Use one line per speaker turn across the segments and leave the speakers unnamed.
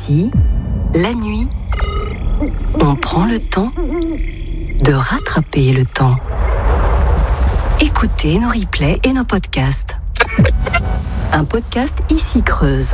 Ici, la nuit, on prend le temps de rattraper le temps. Écoutez nos replays et nos podcasts. Un podcast Ici Creuse.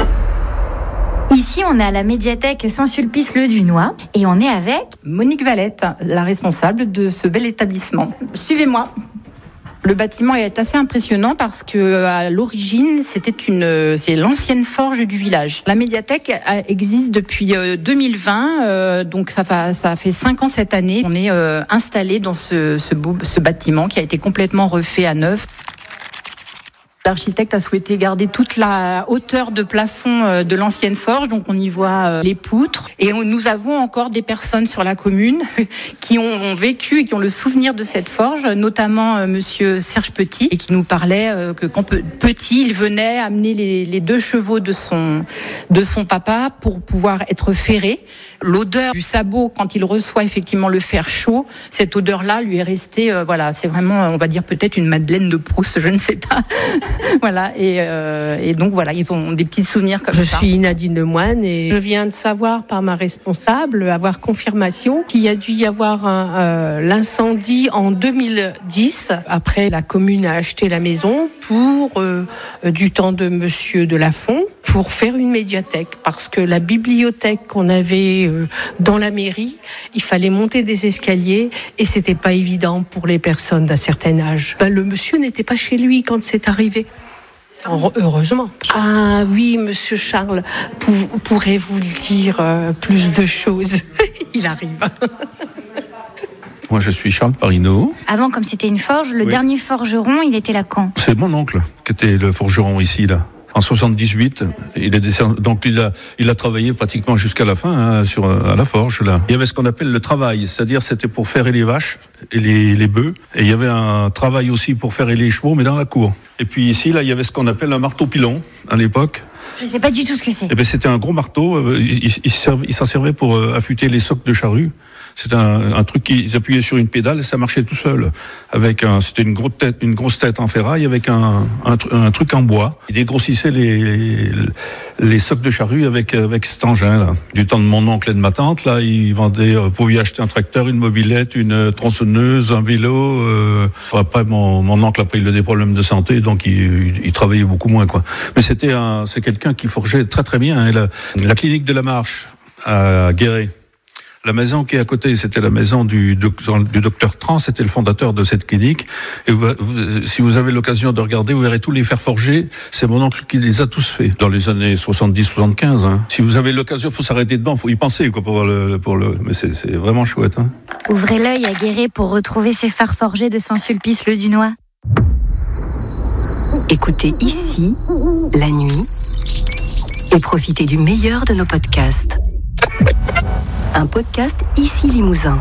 Ici, on est à la médiathèque Saint-Sulpice-le-Dunois et on est avec
Monique Valette, la responsable de ce bel établissement. Suivez-moi. Le bâtiment est assez impressionnant parce que à l'origine, c'est l'ancienne forge du village. La médiathèque existe depuis 2020, donc ça fait 5 ans cette année. On est installé dans ce bâtiment qui a été complètement refait à neuf. L'architecte a souhaité garder toute la hauteur de plafond de l'ancienne forge, donc on y voit les poutres. Et nous avons encore des personnes sur la commune qui ont vécu et qui ont le souvenir de cette forge, notamment monsieur Serge Petit, et qui nous parlait que quand petit, il venait amener les 2 chevaux de son papa pour pouvoir être ferré. L'odeur du sabot, quand il reçoit effectivement le fer chaud, cette odeur-là lui est restée, c'est vraiment, on va dire peut-être une Madeleine de Proust, je ne sais pas. Voilà, et donc voilà, ils ont des petits souvenirs comme ça.
Je suis Nadine Lemoine et je viens de savoir par ma responsable, avoir confirmation qu'il y a dû y avoir l'incendie en 2010. Après, la commune a acheté la maison pour du temps de monsieur Delafont pour faire une médiathèque, parce que la bibliothèque qu'on avait dans la mairie, il fallait monter des escaliers et c'était pas évident pour les personnes d'un certain âge. Le monsieur n'était pas chez lui quand c'est arrivé. Heureusement. Ah oui, monsieur Charles pourrait vous le dire plus de choses. Il arrive.
Moi, je suis Charles Parino.
Avant, comme c'était une forge, le dernier forgeron, il était là quand ?
C'est mon oncle qui était le forgeron ici, là. En 78, il est décédé, donc il a travaillé pratiquement jusqu'à la fin à la forge là. Il y avait ce qu'on appelle le travail, c'est-à-dire c'était pour faire les vaches et les bœufs, et il y avait un travail aussi pour faire les chevaux, mais dans la cour. Et puis ici là, il y avait ce qu'on appelle un marteau pilon à l'époque.
Je sais pas du tout ce que c'est.
Et ben c'était un gros marteau. Il s'en servait pour affûter les socs de charrue. C'était un truc qu'ils appuyaient sur une pédale et ça marchait tout seul. C'était une grosse tête en ferraille avec un truc en bois. Ils dégrossissaient les socs de charrue avec cet engin là. Du temps de mon oncle et de ma tante, là, ils vendaient, vous pouviez acheter un tracteur, une mobilette, une tronçonneuse, un vélo. Après, mon oncle a eu des problèmes de santé, donc il travaillait beaucoup moins, quoi. Mais c'est quelqu'un qui forgeait très très bien. Et la clinique de la Marche à Guéret. La maison qui est à côté, c'était la maison du docteur Tran, c'était le fondateur de cette clinique. Et si vous avez l'occasion de regarder, vous verrez tous les fers forgés. C'est mon oncle qui les a tous faits dans les années 70-75. Hein. Si vous avez l'occasion, il faut s'arrêter dedans, il faut y penser quoi mais c'est vraiment chouette. Hein.
Ouvrez l'œil à Guéret pour retrouver ces fers forgés de Saint-Sulpice-le-Dunois.
Écoutez Ici, la nuit, et profitez du meilleur de nos podcasts. Un podcast Ici Limousin.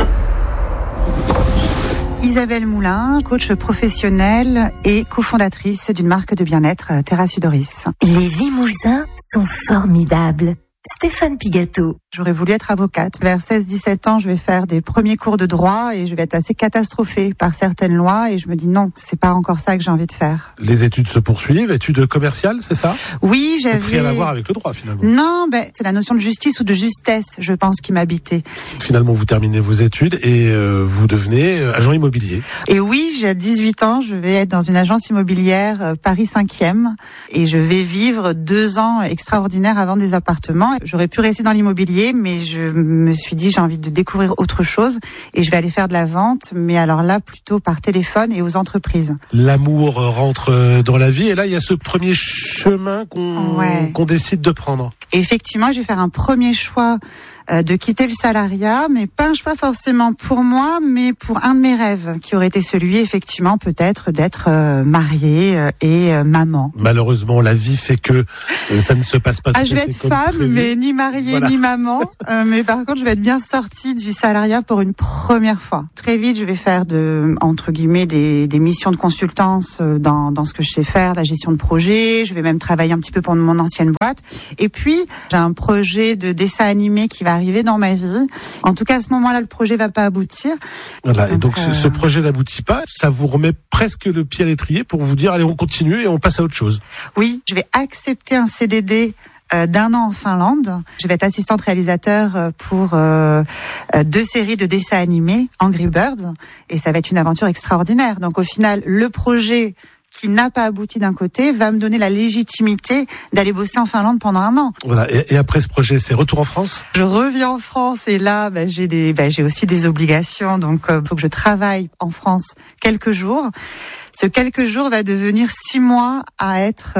Isabelle Moulin, coach professionnelle et cofondatrice d'une marque de bien-être, Terra Sudoris.
Les Limousins sont formidables. Stéphane Pigato.
J'aurais voulu être avocate. Vers 16-17 ans, je vais faire des premiers cours de droit et je vais être assez catastrophée par certaines lois et je me dis non, c'est pas encore ça que j'ai envie de faire.
Les études se poursuivent, études commerciales, c'est ça ?
Oui, j'avais...
Rien à voir avec le droit finalement.
Non, c'est la notion de justice ou de justesse, je pense, qui m'habitait.
Finalement, vous terminez vos études et vous devenez agent immobilier.
Et oui, j'ai 18 ans, je vais être dans une agence immobilière Paris 5e et je vais vivre 2 ans extraordinaires avant des appartements. J'aurais pu rester dans l'immobilier, mais je me suis dit j'ai envie de découvrir autre chose et je vais aller faire de la vente, mais alors là plutôt par téléphone et aux entreprises.
L'amour rentre dans la vie et là il y a ce premier chemin qu'on décide de prendre.
Et effectivement, je vais faire un premier choix de quitter le salariat, mais pas un choix forcément pour moi, mais pour un de mes rêves, qui aurait été celui, effectivement, peut-être d'être mariée et maman.
Malheureusement, la vie fait que ça ne se passe pas.
Je vais être femme, prévu. Mais ni mariée ni maman. Mais par contre, je vais être bien sortie du salariat pour une première fois. Très vite, je vais faire entre guillemets des missions de consultance dans ce que je sais faire, la gestion de projet. Je vais même travailler un petit peu pour mon ancienne boîte. Et puis, j'ai un projet de dessin animé qui va arriver dans ma vie. En tout cas, à ce moment-là, le projet va pas aboutir.
Voilà. Et donc, ce projet n'aboutit pas. Ça vous remet presque le pied à l'étrier pour vous dire, allez, on continue et on passe à autre chose.
Oui, je vais accepter un CDD d'1 an en Finlande. Je vais être assistante réalisateur pour 2 séries de dessins animés, Angry Birds, et ça va être une aventure extraordinaire. Donc au final, le projet qui n'a pas abouti d'un côté va me donner la légitimité d'aller bosser en Finlande pendant 1 an.
Voilà. Et après ce projet, c'est retour en France ?
Je reviens en France et là, j'ai aussi des obligations. Donc, faut que je travaille en France quelques jours. Ce quelques jours va devenir 6 mois à être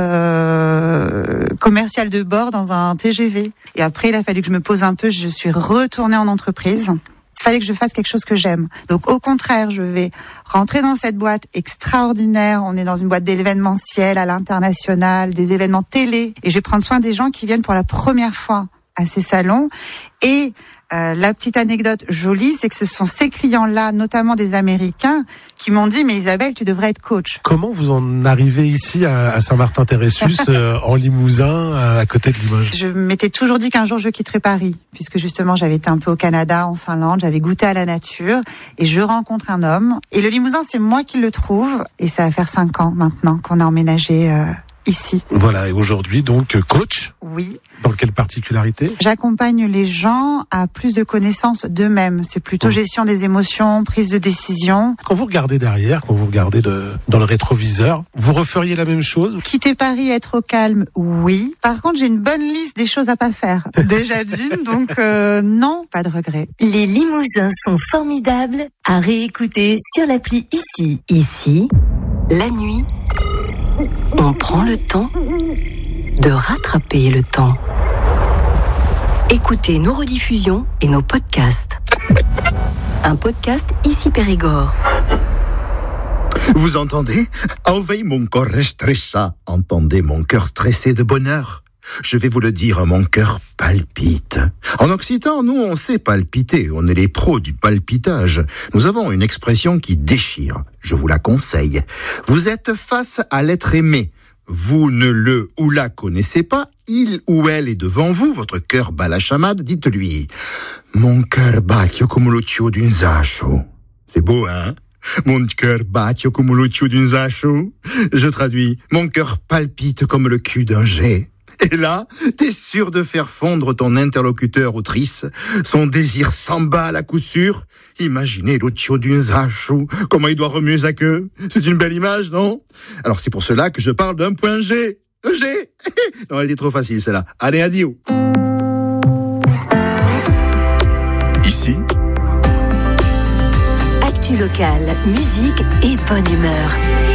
commercial de bord dans un TGV. Et après, il a fallu que je me pose un peu. Je suis retournée en entreprise. Il fallait que je fasse quelque chose que j'aime. Donc, au contraire, je vais rentrer dans cette boîte extraordinaire. On est dans une boîte d'événementiel à l'international, des événements télé. Et je vais prendre soin des gens qui viennent pour la première fois à ces salons. Et la petite anecdote jolie, c'est que ce sont ces clients-là, notamment des Américains, qui m'ont dit « Mais Isabelle, tu devrais être coach ».
Comment vous en arrivez ici à Saint-Martin-Terressus, en Limousin, à côté de Limoges ?
Je m'étais toujours dit qu'un jour je quitterais Paris, puisque justement j'avais été un peu au Canada, en Finlande, j'avais goûté à la nature, et je rencontre un homme. Et le Limousin, c'est moi qui le trouve, et ça va faire 5 ans maintenant qu'on a emménagé ici.
Voilà, et aujourd'hui donc coach.
Oui.
Dans quelle particularité ?
J'accompagne les gens à plus de connaissance d'eux-mêmes. C'est plutôt gestion des émotions, prise de décision.
Quand vous regardez derrière, quand vous regardez dans le rétroviseur, vous referiez la même chose ?
Quitter Paris, être au calme, oui. Par contre, j'ai une bonne liste des choses à pas faire. Déjà d'une, donc non, pas de regret.
Les Limousins sont formidables à réécouter sur l'appli Ici. Ici, la nuit, on prend le temps de rattraper le temps. Écoutez nos rediffusions et nos podcasts. Un podcast Ici Périgord.
Vous entendez ? En veille, mon corps stressa. Entendez mon cœur stressé de bonheur. Je vais vous le dire, mon cœur palpite. En occitan, nous, on sait palpiter. On est les pros du palpitage. Nous avons une expression qui déchire. Je vous la conseille. Vous êtes face à l'être aimé. Vous ne le ou la connaissez pas, il ou elle est devant vous, votre cœur bat la chamade, dites-lui « Mon cœur batte comme l'occhio d'un zacho ». C'est beau, hein ? Mon cœur batte comme l'occhio d'un zacho. Je traduis « Mon cœur palpite comme le cul d'un jet ». Et là, t'es sûr de faire fondre ton interlocuteur autrice. Son désir s'emballe à coup sûr. Imaginez l'occhio d'un zacho, comment il doit remuer sa queue. C'est une belle image, non ? Alors c'est pour cela que je parle d'un point G. Le G. Non, elle était trop facile, celle-là. Allez, adieu.
Ici, actu locale, musique et bonne humeur.